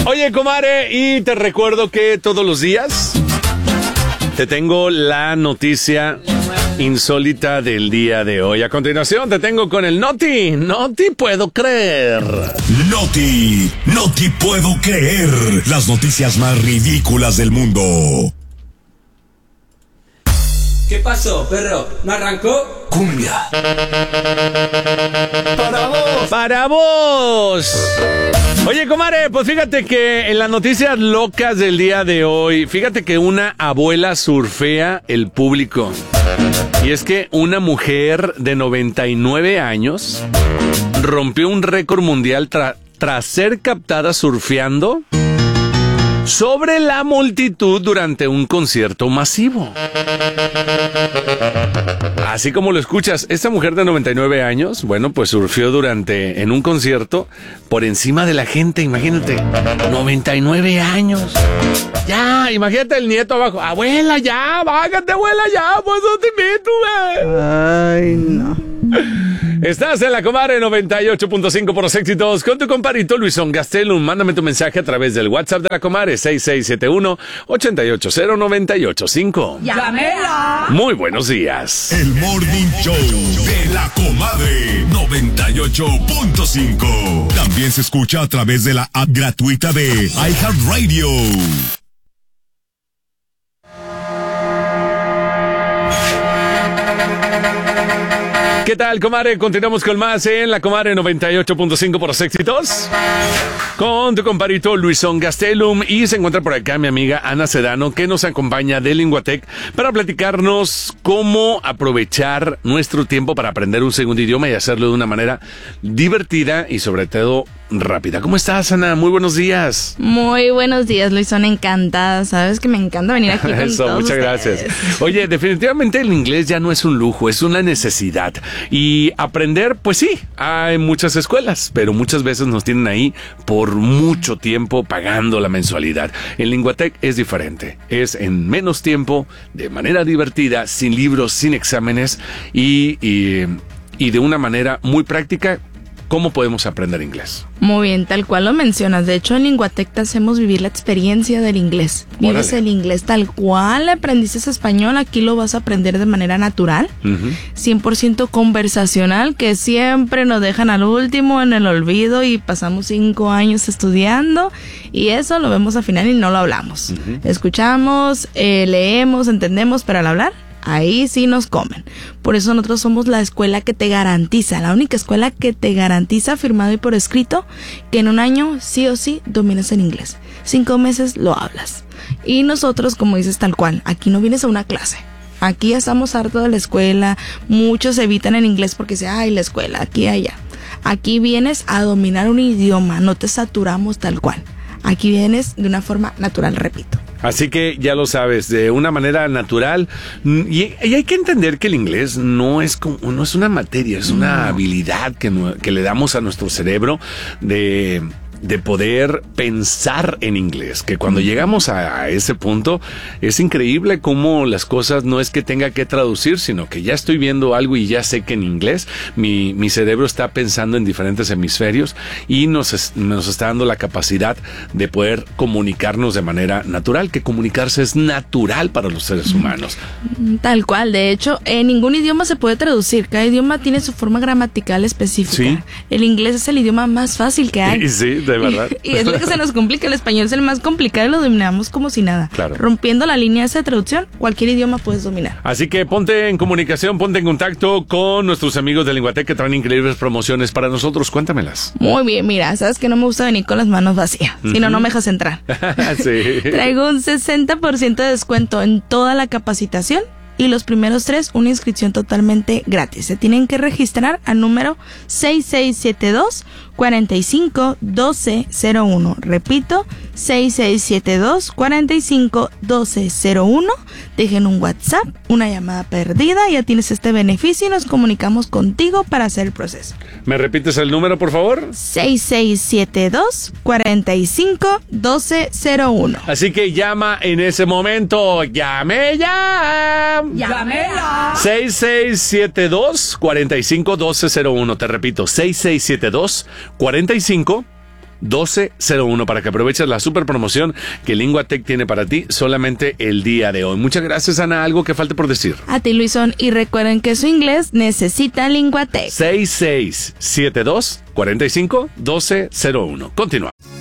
Oye, comadre, y te recuerdo que todos los días te tengo la noticia insólita del día de hoy. A continuación te tengo con el Noti. Noti puedo creer. Noti puedo creer. Las noticias más ridículas del mundo. ¿Qué pasó, perro? ¿No arrancó? Cumbia. Para vos. Oye, comadre, pues fíjate que en las noticias locas del día de hoy, fíjate que una abuela surfea el público. Y es que una mujer de 99 años rompió un récord mundial tras ser captada surfeando sobre la multitud durante un concierto masivo. Así como lo escuchas, esta mujer de 99 años, bueno, pues surfeó en un concierto por encima de la gente, imagínate, 99 años. Ya, imagínate el nieto abajo, abuela, ya, bájate, abuela, ya, pues no te invito, güey. Ay, no. Estás en la Comadre 98.5 por los éxitos con tu compadrito Luisón Gastelum. Mándame tu mensaje a través del WhatsApp de la Comadre 6671-880985. ¡Llámela! Muy buenos días. El Morning Show de la Comadre 98.5. También se escucha a través de la app gratuita de iHeartRadio. ¿Qué tal, comadre? Continuamos con más en la Comadre 98.5 por los éxitos con tu compadrito Luisón Gastelum, y se encuentra por acá mi amiga Ana Sedano, que nos acompaña de Linguatec para platicarnos cómo aprovechar nuestro tiempo para aprender un segundo idioma y hacerlo de una manera divertida y sobre todo rápida. ¿Cómo estás, Ana? Muy buenos días. Muy buenos días, Luisón, encantada. Sabes que me encanta venir aquí con Eso, todos muchas ustedes. gracias. Oye, definitivamente el inglés ya no es un lujo, es una necesidad. Y aprender, pues sí, hay muchas escuelas, pero muchas veces nos tienen ahí por mucho tiempo pagando la mensualidad. En Linguatec es diferente. Es en menos tiempo, de manera divertida, sin libros, sin exámenes y de una manera muy práctica. ¿Cómo podemos aprender inglés? Muy bien, tal cual lo mencionas. De hecho, en Linguatec te hacemos vivir la experiencia del inglés. Vives Órale. el inglés tal cual aprendiste español, aquí lo vas a aprender de manera natural, 100% conversacional, que siempre nos dejan al último en el olvido y pasamos 5 años estudiando y eso lo vemos al final y no lo hablamos. Escuchamos, leemos, entendemos, pero al hablar, ahí sí nos comen. Por eso nosotros somos la escuela que te garantiza, la única escuela que te garantiza, firmado y por escrito, que en un año sí o sí dominas el inglés. 5 meses lo hablas. Y nosotros, como dices tal cual, aquí no vienes a una clase. Aquí ya estamos hartos de la escuela. Muchos evitan el inglés porque dicen, ay, la escuela, aquí, allá. Aquí vienes a dominar un idioma, no te saturamos tal cual. Aquí vienes de una forma natural, repito. Así que ya lo sabes, de una manera natural. Y hay que entender que el inglés no es una materia, es una habilidad que le damos a nuestro cerebro de poder pensar en inglés, que cuando llegamos a ese punto es increíble cómo las cosas no es que tenga que traducir, sino que ya estoy viendo algo y ya sé que en inglés mi cerebro está pensando en diferentes hemisferios y nos está dando la capacidad de poder comunicarnos de manera natural, que comunicarse es natural para los seres humanos. Tal cual, de hecho, en ningún idioma se puede traducir, cada idioma tiene su forma gramatical específica. Sí. El inglés es el idioma más fácil que hay. Sí, de verdad. Y es lo que se nos complica, el español es el más complicado y lo dominamos como si nada. Claro. Rompiendo la línea esa de traducción, cualquier idioma puedes dominar. Así que ponte en comunicación, ponte en contacto con nuestros amigos de Linguatec que traen increíbles promociones para nosotros. Cuéntamelas. Muy bien, mira, sabes que no me gusta venir con las manos vacías, si no, no me dejas entrar. Sí. Traigo un 60% de descuento en toda la capacitación y los primeros 3 una inscripción totalmente gratis. Se tienen que registrar al número 6672-451201. Repito, 6672-451201. Dejen un WhatsApp, una llamada perdida, ya tienes este beneficio y nos comunicamos contigo para hacer el proceso. ¿Me repites el número, por favor? 6672-451201. Así que llama en ese momento. ¡Llame ya! ¡Llámela! 6672-451201. Te repito, 6672-451201. 1201 para que aproveches la super promoción que LinguaTech tiene para ti solamente el día de hoy. Muchas gracias, Ana. ¿Algo que falte por decir? A ti, Luisón, y recuerden que su inglés necesita LinguaTech. 6672 45 1201. Continúa.